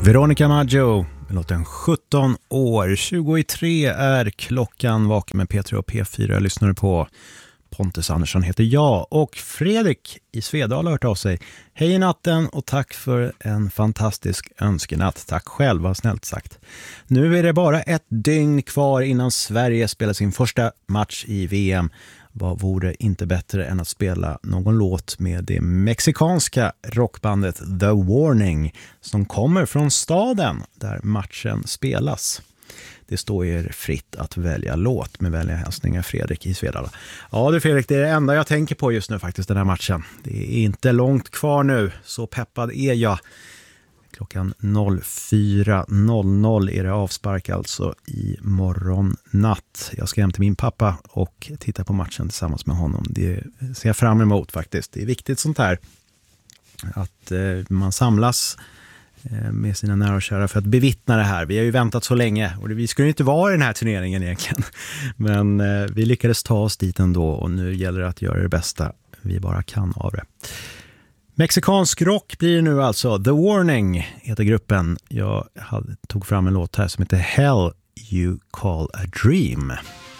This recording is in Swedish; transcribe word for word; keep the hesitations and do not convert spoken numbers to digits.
Veronica Maggio, låten sjutton år, tjugo i tre är klockan. Vaken med P tre och P fyra lyssnar på. Pontus Andersson heter jag och Fredrik i Svedala har hört av sig. Hej i natten och tack för en fantastisk önskenatt. Tack själv, vad snällt sagt. Nu är det bara ett dygn kvar innan Sverige spelar sin första match i V M. Vad vore inte bättre än att spela någon låt med det mexikanska rockbandet The Warning som kommer från staden där matchen spelas. Det står er fritt att välja låt. Med välja hälsningar Fredrik i Svedala. Ja du Fredrik, det är det enda jag tänker på just nu faktiskt, den här matchen. Det är inte långt kvar nu, så peppad är jag. Klockan fyra noll noll är det avspark alltså i morgon natt. Jag ska hem till min pappa och titta på matchen tillsammans med honom. Det ser jag fram emot faktiskt. Det är viktigt sånt här att eh, man samlas med sina nära och kära för att bevittna det här. Vi har ju väntat så länge och vi skulle ju inte vara i den här turneringen egentligen. Men eh, vi lyckades ta oss dit ändå och nu gäller det att göra det bästa vi bara kan av det. Mexikansk rock blir det nu alltså. The Warning heter gruppen. Jag hade, tog fram en låt här som heter Hell You Call a Dream.